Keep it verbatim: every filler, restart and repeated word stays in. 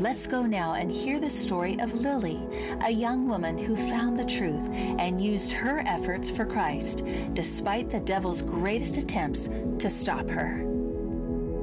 Let's go now and hear the story of Lily, a young woman who found the truth and used her efforts for Christ, despite the devil's greatest attempts to stop her.